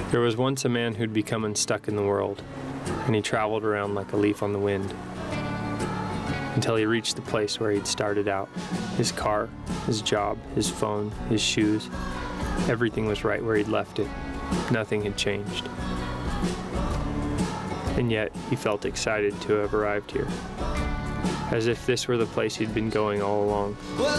There was once a man who'd become unstuck in the world, and he traveled around like a leaf on the wind, until he reached the place where he'd started out. His car, his job, his phone, his shoes, everything was right where he'd left it. Nothing had changed. And yet, he felt excited to have arrived here, as if this were the place he'd been going all along.